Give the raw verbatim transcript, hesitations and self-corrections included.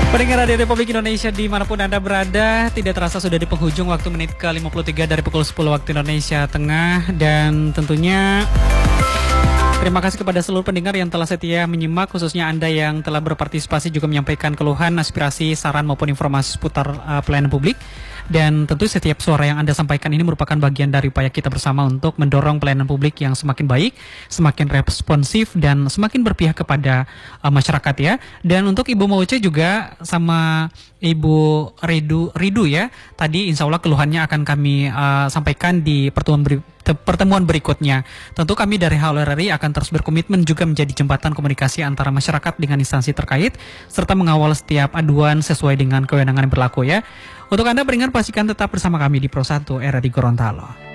Pendengar Radio Republik Indonesia dimanapun Anda berada, tidak terasa sudah di penghujung waktu menit ke lima puluh tiga dari pukul sepuluh waktu Indonesia Tengah. Dan tentunya terima kasih kepada seluruh pendengar yang telah setia menyimak, khususnya Anda yang telah berpartisipasi juga menyampaikan keluhan, aspirasi, saran maupun informasi seputar uh, pelayanan publik. Dan tentu setiap suara yang Anda sampaikan ini merupakan bagian dari upaya kita bersama untuk mendorong pelayanan publik yang semakin baik, semakin responsif, dan semakin berpihak kepada uh, masyarakat ya. Dan untuk Ibu Mauce juga sama Ibu Ridu, Ridu ya, tadi insya Allah keluhannya akan kami uh, sampaikan di pertemuan beri, pertemuan berikutnya. Tentu kami dari H L R I akan terus berkomitmen juga menjadi jembatan komunikasi antara masyarakat dengan instansi terkait, serta mengawal setiap aduan sesuai dengan kewenangan yang berlaku ya. Untuk Anda pendengar, pastikan tetap bersama kami di Pro satu Era di Gorontalo.